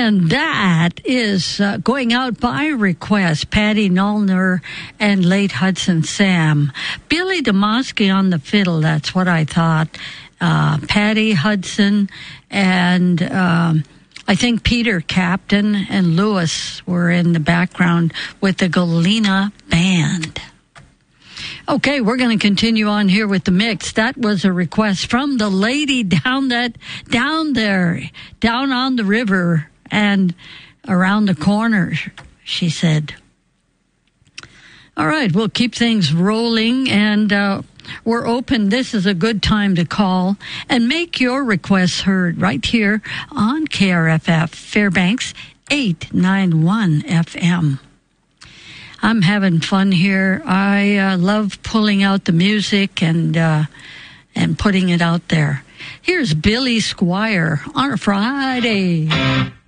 And that is going out by request. Patty Nollner and late Hudson Sam. Billy Demosky on the fiddle, that's what I thought. Patty, Hudson, and I think Peter Captain and Lewis were in the background with the Galena Band. Okay, we're going to continue on here with the mix. That was a request from the lady down there, down on the river and around the corner, she said. All right, we'll keep things rolling, and we're open. This is a good time to call and make your requests heard right here on KRFF Fairbanks 891 FM. I'm having fun here. I love pulling out the music and putting it out there. Here's Billy Squire on a Friday.